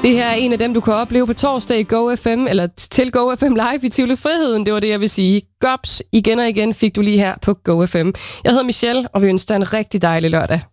Det her er en af dem, du kan opleve på torsdag i GoFM, eller til GoFM Live i Tivoli Friheden. Det var det, jeg vil sige. Gops igen og igen fik du lige her på GoFM. Jeg hedder Michelle, og vi ønsker dig en rigtig dejlig lørdag.